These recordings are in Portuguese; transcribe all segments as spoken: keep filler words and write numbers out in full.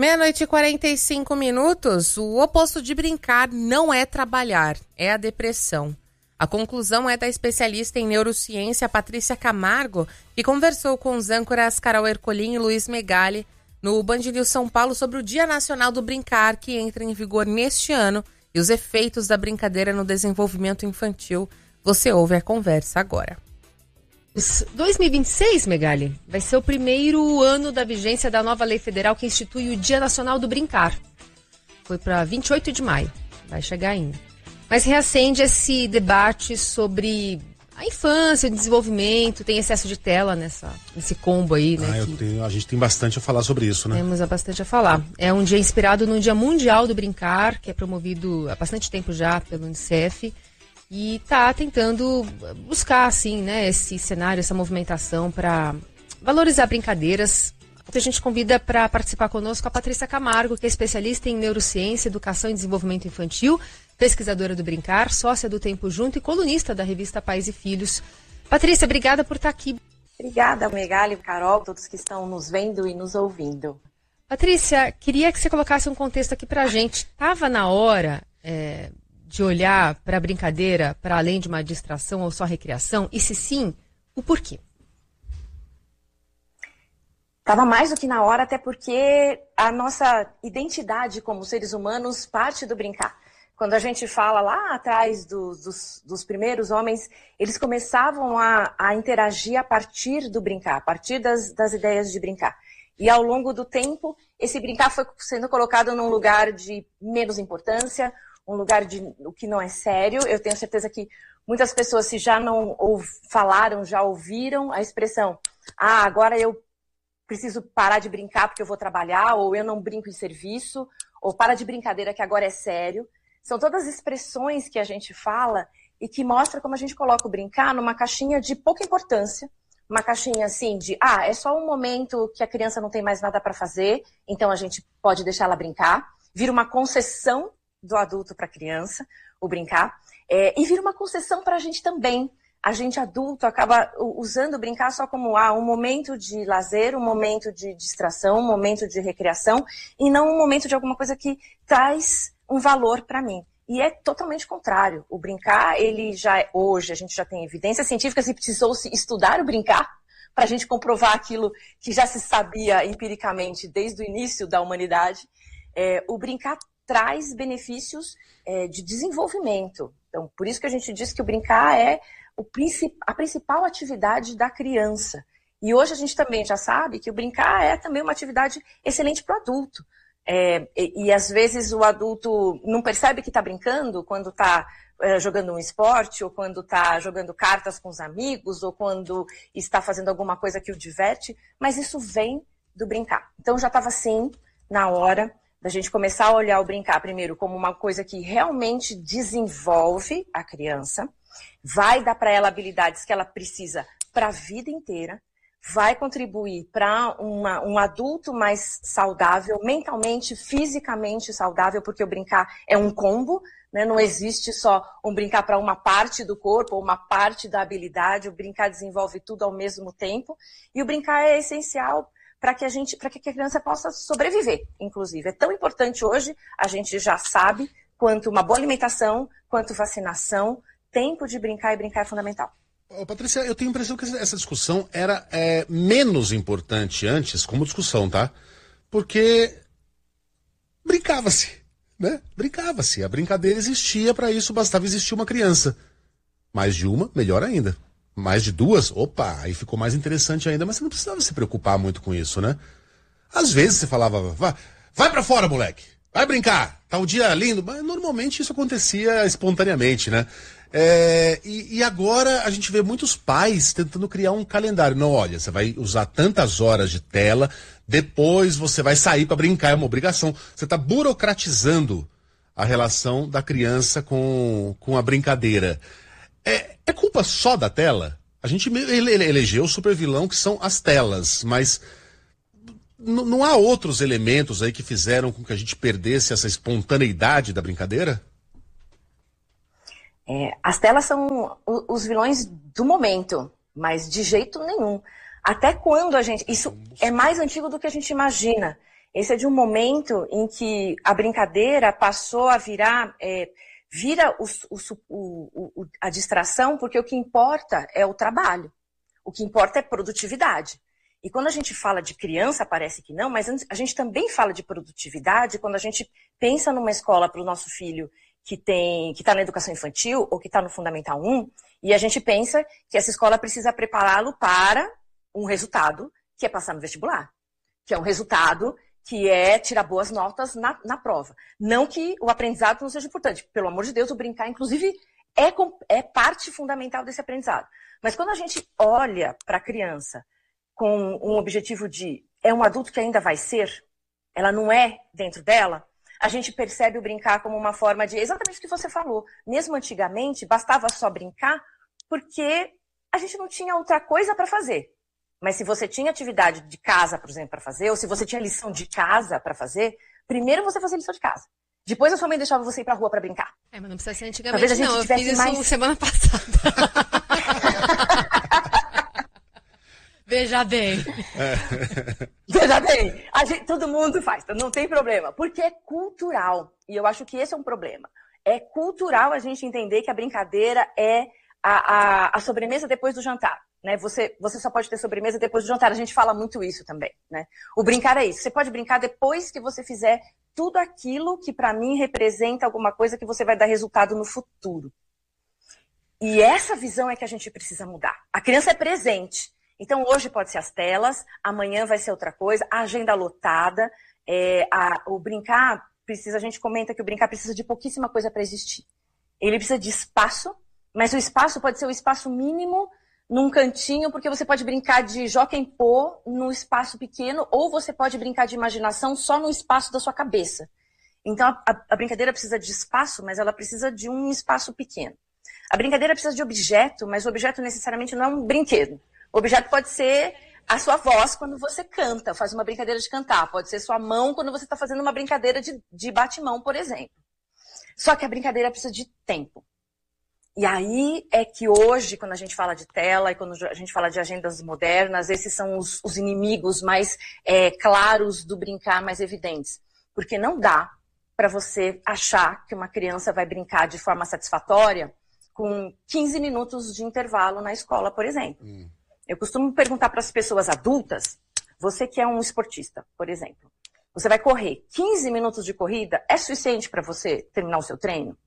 Meia-noite e quarenta e cinco minutos. O oposto de brincar não é trabalhar, é a depressão. A conclusão é da especialista em neurociência Patrícia Camargo, que conversou com os âncoras Carol Ercolim e Luiz Megali no Band News São Paulo sobre o Dia Nacional do Brincar, que entra em vigor neste ano, e os efeitos da brincadeira no desenvolvimento infantil. Você ouve a conversa agora. dois mil e vinte e seis, Megali, vai ser o primeiro ano da vigência da nova lei federal que institui o Dia Nacional do Brincar. Foi para vinte e oito de maio, vai chegar ainda. Mas reacende esse debate sobre a infância, o desenvolvimento, tem excesso de tela nessa, nesse combo aí, né? Ah, eu tenho, a gente tem bastante a falar sobre isso, né? Temos bastante a falar. É um dia inspirado no Dia Mundial do Brincar, que é promovido há bastante tempo já pelo Unicef. E tá tentando buscar, assim, né, esse cenário, essa movimentação para valorizar brincadeiras. A gente convida para participar conosco a Patrícia Camargo, que é especialista em neurociência, educação e desenvolvimento infantil, pesquisadora do Brincar, sócia do Tempo Junto e colunista da revista Pais e Filhos. Patrícia, obrigada por estar aqui. Obrigada, Megali, Carol, todos que estão nos vendo e nos ouvindo. Patrícia, queria que você colocasse um contexto aqui para a gente. Estava na hora... É... de olhar para a brincadeira para além de uma distração ou só recreação? E se sim, o porquê? Estava mais do que na hora, até porque a nossa identidade como seres humanos parte do brincar. Quando a gente fala lá atrás dos, dos, dos primeiros homens, eles começavam a, a interagir a partir do brincar, a partir das, das ideias de brincar. E ao longo do tempo, esse brincar foi sendo colocado num lugar de menos importância, um lugar de o que não é sério. Eu tenho certeza que muitas pessoas, se já não ou, falaram, já ouviram a expressão, ah, agora eu preciso parar de brincar porque eu vou trabalhar, ou eu não brinco em serviço, ou para de brincadeira que agora é sério. São todas expressões que a gente fala e que mostra como a gente coloca o brincar numa caixinha de pouca importância, uma caixinha assim de, ah, é só um momento que a criança não tem mais nada para fazer, então a gente pode deixar ela brincar, vira uma concessão do adulto para a criança, o brincar, é, e vira uma concessão para a gente também. A gente adulto acaba usando o brincar só como ah, um momento de lazer, um momento de distração, um momento de recreação, e não um momento de alguma coisa que traz um valor para mim. E é totalmente contrário. O brincar, ele já é, hoje a gente já tem evidências científicas e precisou-se estudar o brincar para a gente comprovar aquilo que já se sabia empiricamente desde o início da humanidade. É, o brincar traz benefícios é, de desenvolvimento. Então, por isso que a gente diz que o brincar é o princip- a principal atividade da criança. E hoje a gente também já sabe que o brincar é também uma atividade excelente para o adulto. É, e, e às vezes o adulto não percebe que está brincando quando está é, jogando um esporte, ou quando está jogando cartas com os amigos, ou quando está fazendo alguma coisa que o diverte, mas isso vem do brincar. Então já estava assim, na hora da gente começar a olhar o brincar primeiro como uma coisa que realmente desenvolve a criança, vai dar para ela habilidades que ela precisa para a vida inteira, vai contribuir para um adulto mais saudável, mentalmente, fisicamente saudável, porque o brincar é um combo, né? Não existe só um brincar para uma parte do corpo ou uma parte da habilidade, o brincar desenvolve tudo ao mesmo tempo, e o brincar é essencial para que a gente, para que a criança possa sobreviver, inclusive. É tão importante hoje, a gente já sabe, quanto uma boa alimentação, quanto vacinação, tempo de brincar e brincar é fundamental. Ô, Patrícia, eu tenho a impressão que essa discussão era é, menos importante antes, como discussão, tá? Porque brincava-se, né? Brincava-se. A brincadeira existia, para isso bastava existir uma criança. Mais de uma, melhor ainda. Mais de duas, opa, aí ficou mais interessante ainda, mas você não precisava se preocupar muito com isso, né? Às vezes você falava, vai, vai pra fora, moleque, vai brincar, tá um dia lindo, mas normalmente isso acontecia espontaneamente, né? É, e, e agora a gente vê muitos pais tentando criar um calendário. Não, olha, você vai usar tantas horas de tela, depois você vai sair para brincar, é uma obrigação. Você está burocratizando a relação da criança com, com a brincadeira. É, é culpa só da tela? A gente ele, ele elegeu o super vilão que são as telas, mas n- não há outros elementos aí que fizeram com que a gente perdesse essa espontaneidade da brincadeira? É, as telas são os vilões do momento, mas de jeito nenhum. Até quando a gente... Isso é mais antigo do que a gente imagina. Esse é de um momento em que a brincadeira passou a virar, é, vira o, o, o, a distração, porque o que importa é o trabalho. O que importa é produtividade. E quando a gente fala de criança, parece que não, mas a gente também fala de produtividade quando a gente pensa numa escola para o nosso filho que tem, que está na educação infantil ou que está no Fundamental um, e a gente pensa que essa escola precisa prepará-lo para um resultado, que é passar no vestibular, que é um resultado que é tirar boas notas na, na prova. Não que o aprendizado não seja importante. Pelo amor de Deus, o brincar, inclusive, é, é parte fundamental desse aprendizado. Mas quando a gente olha para a criança com um objetivo de é um adulto que ainda vai ser, ela não é dentro dela, a gente percebe o brincar como uma forma de, exatamente o que você falou, mesmo antigamente, bastava só brincar porque a gente não tinha outra coisa para fazer. Mas se você tinha atividade de casa, por exemplo, para fazer, ou se você tinha lição de casa para fazer, primeiro você fazia lição de casa. Depois a sua mãe deixava você ir pra rua para brincar. É, mas não precisa ser antigamente, não. Eu fiz isso mais... semana passada. Veja bem. É. Veja bem, a gente, todo mundo faz, não tem problema, porque é cultural. E eu acho que esse é um problema. É cultural a gente entender que a brincadeira é a, a, a sobremesa depois do jantar. Né? Você, você só pode ter sobremesa depois do jantar. A gente fala muito isso também. Né? O brincar é isso. Você pode brincar depois que você fizer tudo aquilo que para mim representa alguma coisa que você vai dar resultado no futuro. E essa visão é que a gente precisa mudar. A criança é presente. Então, hoje pode ser as telas, amanhã vai ser outra coisa, a agenda lotada, é, a, o brincar precisa, a gente comenta que o brincar precisa de pouquíssima coisa para existir. Ele precisa de espaço, mas o espaço pode ser o espaço mínimo num cantinho, porque você pode brincar de jockey em pô num espaço pequeno, ou você pode brincar de imaginação só no espaço da sua cabeça. Então, a, a, a brincadeira precisa de espaço, mas ela precisa de um espaço pequeno. A brincadeira precisa de objeto, mas o objeto necessariamente não é um brinquedo. O objeto pode ser a sua voz quando você canta, faz uma brincadeira de cantar. Pode ser sua mão quando você está fazendo uma brincadeira de, de bate-mão, por exemplo. Só que a brincadeira precisa de tempo. E aí é que hoje, quando a gente fala de tela e quando a gente fala de agendas modernas, esses são os, os inimigos mais é, claros do brincar, mais evidentes. Porque não dá para você achar que uma criança vai brincar de forma satisfatória com quinze minutos de intervalo na escola, por exemplo. Hum. Eu costumo perguntar para as pessoas adultas, você que é um esportista, por exemplo, você vai correr quinze minutos de corrida, é suficiente para você terminar o seu treino?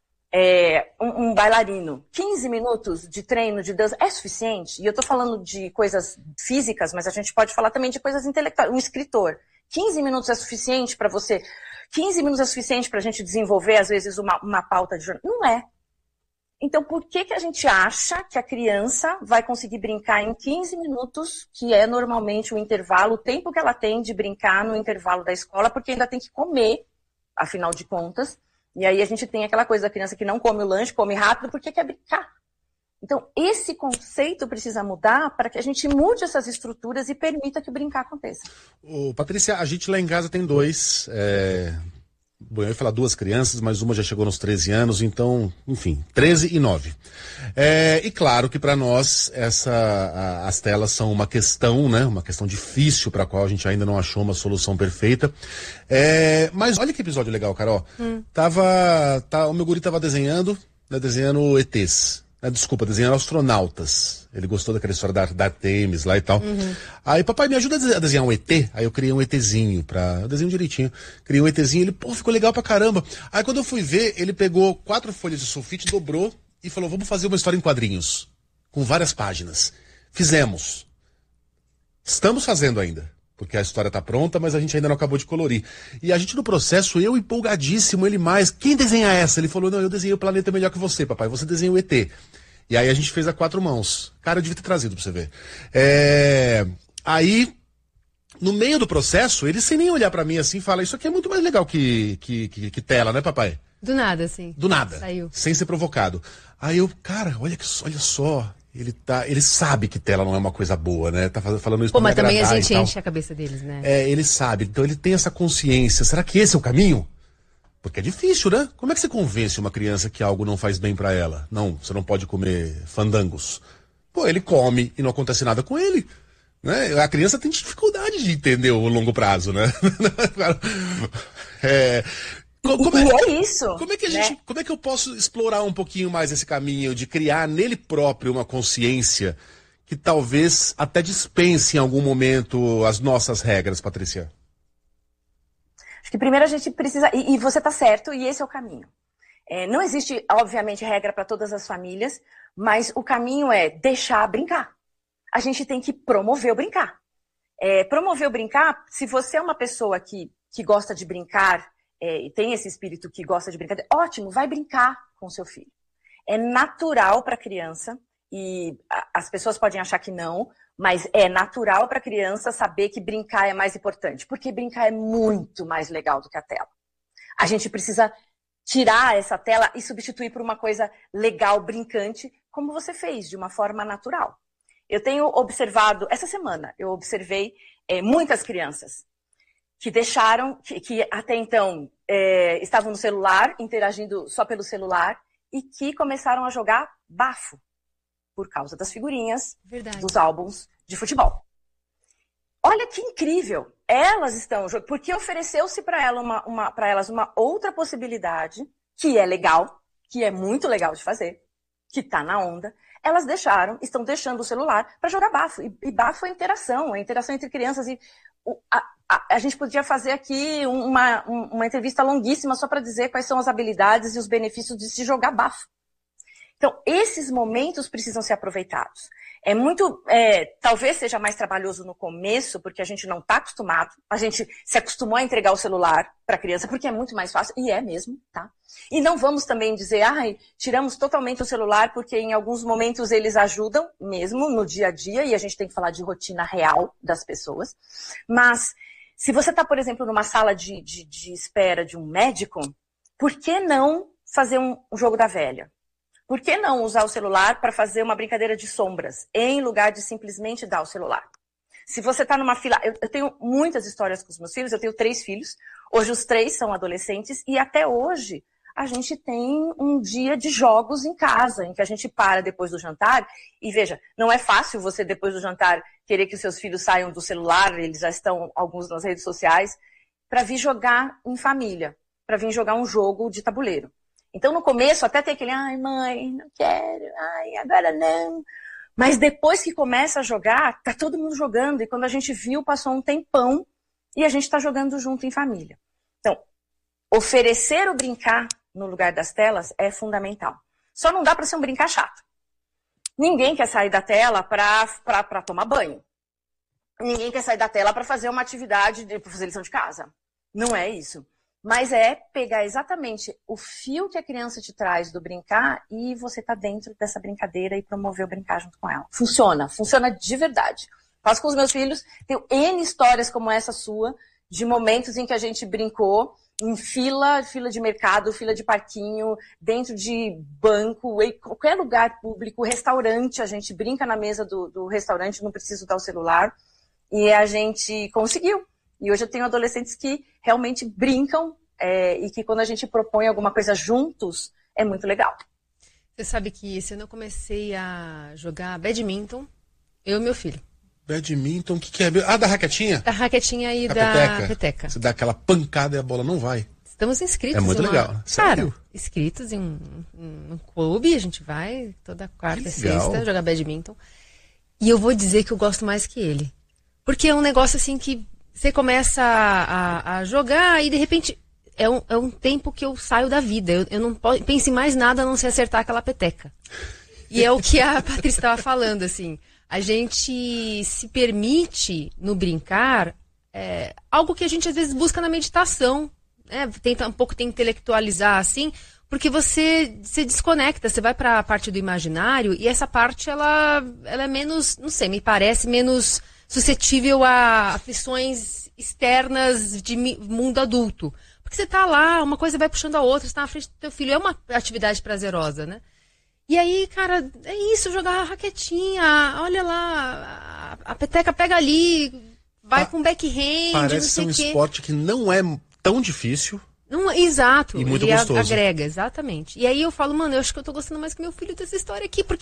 É, um, um bailarino, quinze minutos de treino de dança é suficiente? E eu estou falando de coisas físicas, mas a gente pode falar também de coisas intelectuais. Um escritor, quinze minutos é suficiente para você? quinze minutos é suficiente para a gente desenvolver, às vezes, uma, uma pauta de jornal? Não é. Então, por que que a gente acha que a criança vai conseguir brincar em quinze minutos, que é normalmente o intervalo, o tempo que ela tem de brincar no intervalo da escola, porque ainda tem que comer, afinal de contas. E aí a gente tem aquela coisa da criança que não come o lanche, come rápido, porque quer brincar. Então, esse conceito precisa mudar para que a gente mude essas estruturas e permita que o brincar aconteça. Ô, Patrícia, a gente lá em casa tem dois... É... Bom, eu ia falar duas crianças, mas uma já chegou nos treze anos, então, enfim, treze e nove. É, e claro que para nós essa, a, as telas são uma questão, né? Uma questão difícil para a qual a gente ainda não achou uma solução perfeita. É, mas olha que episódio legal, Carol. Hum. Tava, tá, o meu guri tava desenhando, né, desenhando E Tês. Né, desculpa, desenhando astronautas. Ele gostou daquela história da, da Artemis lá e tal. Uhum. Aí, papai, me ajuda a desenhar um E T? Aí eu criei um ETzinho pra... Eu desenho direitinho. Criei um ETzinho, ele, pô, ficou legal pra caramba. Aí quando eu fui ver, ele pegou quatro folhas de sulfite, dobrou e falou, vamos fazer uma história em quadrinhos. Com várias páginas. Fizemos. Estamos fazendo ainda. Porque a história tá pronta, mas a gente ainda não acabou de colorir. E a gente no processo, eu empolgadíssimo, ele mais. Quem desenha essa? Ele falou, não, eu desenhei o planeta melhor que você, papai. Você desenha o E T. E aí a gente fez a quatro mãos. Cara, eu devia ter trazido pra você ver. É... Aí, no meio do processo, ele sem nem olhar pra mim assim, fala, isso aqui é muito mais legal que, que, que, que tela, né, papai? Do nada, assim. Do nada. Saiu. Sem ser provocado. Aí eu, cara, olha, que, olha só... Ele, tá, ele sabe que tela não é uma coisa boa, né? Tá falando isso Pô, pra mas me também a gente enche a cabeça deles, né? É, ele sabe. Então ele tem essa consciência. Será que esse é o caminho? Porque é difícil, né? Como é que você convence uma criança que algo não faz bem pra ela? Não, você não pode comer fandangos. Pô, ele come e não acontece nada com ele. Né? A criança tem dificuldade de entender o longo prazo, né? é, como, e é, é isso. Como é, que a gente, né? como é que eu posso explorar um pouquinho mais esse caminho de criar nele próprio uma consciência que talvez até dispense em algum momento as nossas regras, Patrícia? Acho que primeiro a gente precisa... E, e você está certo, e esse é o caminho. É, não existe, obviamente, regra para todas as famílias, mas o caminho é deixar brincar. A gente tem que promover o brincar. É, promover o brincar, se você é uma pessoa que, que gosta de brincar, é, e tem esse espírito que gosta de brincar, ótimo, vai brincar com seu filho. É natural para a criança, e a, as pessoas podem achar que não, mas é natural para a criança saber que brincar é mais importante, porque brincar é muito mais legal do que a tela. A gente precisa tirar essa tela e substituir por uma coisa legal, brincante, como você fez, de uma forma natural. Eu tenho observado, essa semana, eu observei é, muitas crianças que deixaram, que, que até então é, estavam no celular, interagindo só pelo celular, e que começaram a jogar bafo, por causa das figurinhas, Verdade. Dos álbuns de futebol. Olha que incrível! Elas estão jogando, porque ofereceu-se para ela uma, uma, para elas uma outra possibilidade, que é legal, que é muito legal de fazer, que está na onda. Elas deixaram, estão deixando o celular para jogar bafo. E, e bafo é interação, é interação entre crianças. E o, a, a, a gente podia fazer aqui uma, uma entrevista longuíssima só para dizer quais são as habilidades e os benefícios de se jogar bafo. Então, esses momentos precisam ser aproveitados. É muito, é, talvez seja mais trabalhoso no começo, porque a gente não está acostumado. A gente se acostumou a entregar o celular para a criança, porque é muito mais fácil, e é mesmo, tá? E não vamos também dizer, ai, tiramos totalmente o celular, porque em alguns momentos eles ajudam, mesmo no dia a dia, e a gente tem que falar de rotina real das pessoas. Mas, se você está, por exemplo, numa sala de, de, de espera de um médico, por que não fazer um, um jogo da velha? Por que não usar o celular para fazer uma brincadeira de sombras, em lugar de simplesmente dar o celular? Se você está numa fila... Eu, eu tenho muitas histórias com os meus filhos, eu tenho três filhos. Hoje os três são adolescentes e até hoje a gente tem um dia de jogos em casa, em que a gente para depois do jantar. E veja, não é fácil você depois do jantar querer que os seus filhos saiam do celular, eles já estão, alguns nas redes sociais, para vir jogar em família, para vir jogar um jogo de tabuleiro. Então, no começo, até tem aquele, ai, mãe, não quero, ai, agora não. Mas depois que começa a jogar, tá todo mundo jogando. E quando a gente viu, passou um tempão e a gente tá jogando junto em família. Então, oferecer o brincar no lugar das telas é fundamental. Só não dá para ser um brincar chato. Ninguém quer sair da tela para para tomar banho. Ninguém quer sair da tela para fazer uma atividade, para fazer lição de casa. Não é isso. Mas é pegar exatamente o fio que a criança te traz do brincar e você tá dentro dessa brincadeira e promover o brincar junto com ela. Funciona, funciona de verdade. Faço com os meus filhos, tenho N histórias como essa sua, de momentos em que a gente brincou em fila, fila de mercado, fila de parquinho, dentro de banco, em qualquer lugar público, restaurante, a gente brinca na mesa do, do restaurante, não preciso dar o celular, e a gente conseguiu. E hoje eu tenho adolescentes que realmente brincam é, e que quando a gente propõe alguma coisa juntos, é muito legal. Você sabe que esse ano eu comecei a jogar badminton, eu e meu filho. Badminton, o que, que é? Ah, da raquetinha? Da raquetinha e a da peteca. peteca. Você dá aquela pancada e a bola não vai. Estamos inscritos. É muito em uma... legal. Cara, inscritos em um, um, um clube, a gente vai toda quarta e sexta jogar badminton. E eu vou dizer que eu gosto mais que ele. Porque é um negócio assim que você começa a, a, a jogar e de repente é um, é um tempo que eu saio da vida. Eu, eu não posso, penso em mais nada a não ser acertar aquela peteca. E é o que a Patrícia estava falando, assim. A gente se permite, no brincar, é, algo que a gente às vezes busca na meditação. Né? Tenta um pouco intelectualizar, assim, porque você se desconecta, você vai para a parte do imaginário e essa parte, ela, ela é menos, não sei, me parece menos suscetível a aflições externas de mundo adulto. Porque você tá lá, uma coisa vai puxando a outra, você tá na frente do teu filho, é uma atividade prazerosa, né? E aí, cara, é isso, jogar a raquetinha, olha lá, a, a peteca pega ali, vai pa com backhand, parece não sei ser um quê. esporte que não é tão difícil. Não, exato, e muito ele gostoso. agrega, exatamente. E aí eu falo, mano, eu acho que eu tô gostando mais que meu filho dessa história aqui, porque